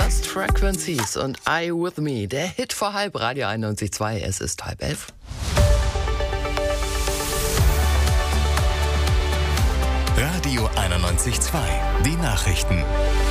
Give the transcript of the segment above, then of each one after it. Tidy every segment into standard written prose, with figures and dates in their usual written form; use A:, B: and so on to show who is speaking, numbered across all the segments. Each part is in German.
A: Lost Frequencies und I With Me, der Hit vor halb, Radio 91.2, es ist 10:30.
B: Radio 91.2, die Nachrichten.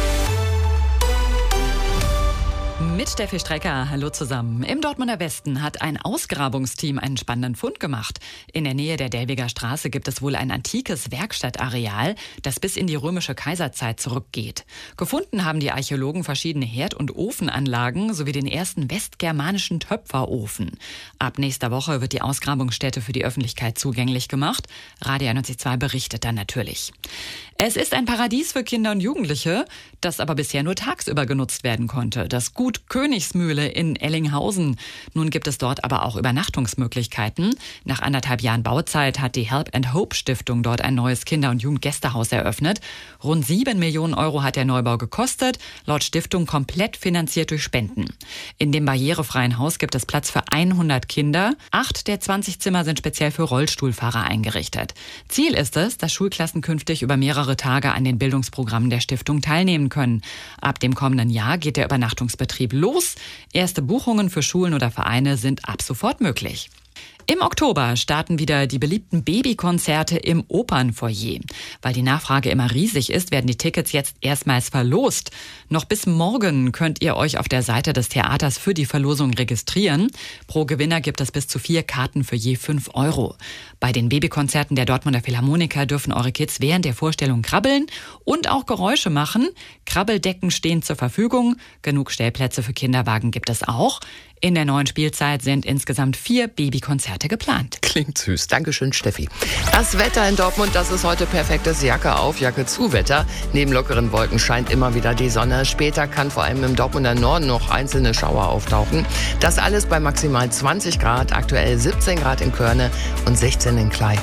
C: Mit Steffi Strecker, hallo zusammen. Im Dortmunder Westen hat ein Ausgrabungsteam einen spannenden Fund gemacht. In der Nähe der Delwiger Straße gibt es wohl ein antikes Werkstattareal, das bis in die römische Kaiserzeit zurückgeht. Gefunden haben die Archäologen verschiedene Herd- und Ofenanlagen sowie den ersten westgermanischen Töpferofen. Ab nächster Woche wird die Ausgrabungsstätte für die Öffentlichkeit zugänglich gemacht. Radio 91.2 berichtet dann natürlich. Es ist ein Paradies für Kinder und Jugendliche, das aber bisher nur tagsüber genutzt werden konnte. Das Gut Königsmühle in Ellinghausen. Nun gibt es dort aber auch Übernachtungsmöglichkeiten. Nach 1,5 Jahren Bauzeit hat die Help and Hope Stiftung dort ein neues Kinder- und Jugendgästehaus eröffnet. Rund 7 Millionen Euro hat der Neubau gekostet, laut Stiftung komplett finanziert durch Spenden. In dem barrierefreien Haus gibt es Platz für 100 Kinder. 8 der 20 Zimmer sind speziell für Rollstuhlfahrer eingerichtet. Ziel ist es, dass Schulklassen künftig über mehrere Tage an den Bildungsprogrammen der Stiftung teilnehmen können. Ab dem kommenden Jahr geht der Übernachtungsbetrieb los. Erste Buchungen für Schulen oder Vereine sind ab sofort möglich. Im Oktober starten wieder die beliebten Babykonzerte im Opernfoyer. Weil die Nachfrage immer riesig ist, werden die Tickets jetzt erstmals verlost. Noch bis morgen könnt ihr euch auf der Seite des Theaters für die Verlosung registrieren. Pro Gewinner gibt es bis zu 4 Karten für je 5 Euro. Bei den Babykonzerten der Dortmunder Philharmoniker dürfen eure Kids während der Vorstellung krabbeln und auch Geräusche machen. Krabbeldecken stehen zur Verfügung. Genug Stellplätze für Kinderwagen gibt es auch. In der neuen Spielzeit sind insgesamt 4 Babykonzerte geplant.
A: Klingt süß. Dankeschön, Steffi. Das Wetter in Dortmund, das ist heute perfektes Jacke auf, Jacke zu Wetter. Neben lockeren Wolken scheint immer wieder die Sonne. Später kann vor allem im Dortmunder Norden noch einzelne Schauer auftauchen. Das alles bei maximal 20 Grad, aktuell 17 Grad in Körne und 16 in Klei.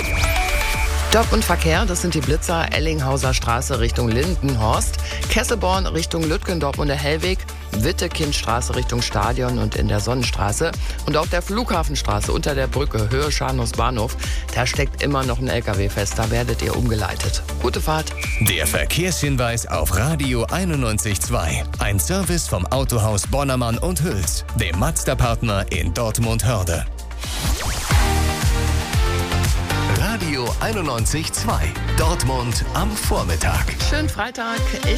A: Job und Verkehr, das sind die Blitzer, Ellinghauser Straße Richtung Lindenhorst, Kesselborn Richtung Lütgen, Dortmunder Hellweg, Wittekindstraße Richtung Stadion und in der Sonnenstraße und auf der Flughafenstraße unter der Brücke Höhe Scharnhorst Bahnhof, da steckt immer noch ein LKW fest, da werdet ihr umgeleitet. Gute Fahrt.
B: Der Verkehrshinweis auf Radio 91.2. Ein Service vom Autohaus Bonnermann und Hüls, dem Mazda-Partner in Dortmund-Hörde. Radio 91.2. Dortmund am Vormittag.
A: Schönen Freitag.